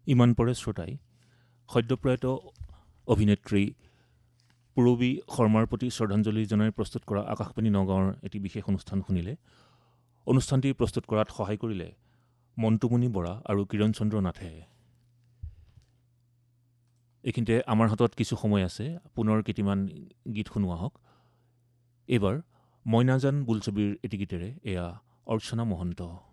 ইমান পৰে শ্ৰোতাই সদ্যপ্ৰয়াত অভিনেত্ৰী পূৰবী শৰ্মাৰ প্ৰতি শ্ৰদ্ধাঞ্জলি জনাই প্ৰস্তুত কৰা আকাশবাণী নগাঁৱৰ এটি বিশেষ অনুষ্ঠান শুনিলে। অনুষ্ঠানটি প্ৰস্তুত কৰাত সহায় কৰিলে মন্টুমণি বৰা আৰু কিৰণ চন্দ্ৰ নাথে। এইখিনিতে আমাৰ হাতত কিছু সময় আছে, পুনৰ কেইটিমান গীত শুনোৱা হওক। এইবাৰ মইনাজান বোলছবিৰ এটি গীতেৰে, এয়া অৰ্চনা মহন্ত।